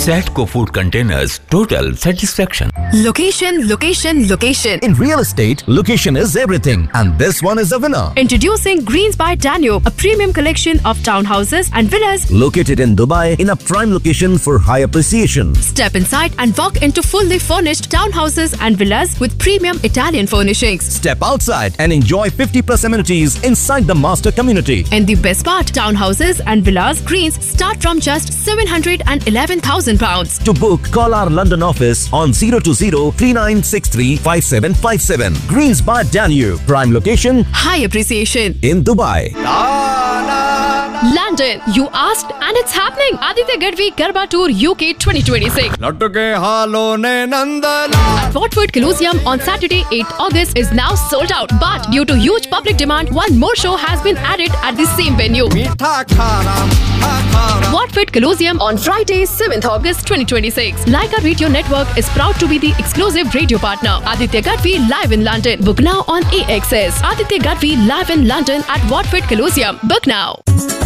Satco Food Containers, total satisfaction. Location, location, location. In real estate, location is everything, and this one is the winner. Introducing Greens by Danube, a premium collection of townhouses and villas Located in Dubai in a prime location for high appreciation. Step inside and walk into fully furnished townhouses and villas with premium Italian furnishings. Step outside and enjoy 50+ amenities inside the master community. And the best part, townhouses and villas Greens start from just £711,000. To book, call our London office on 020-3963-5757. Greens by Danube, prime location, High appreciation. in Dubai. London, you asked and it's happening. Aditya Gadvi Garba Tour UK 2026. At Watford Colosseum on Saturday 8th August is now sold out. But due to huge public demand, one more show has been added at the same venue. Watford Colosseum on Friday 7th August 2026. Leica Radio Network is proud to be the exclusive radio partner. Aditya Gadvi live in London. Book now on AXS. Aditya Gadvi live in London at Watford Colosseum. Book now.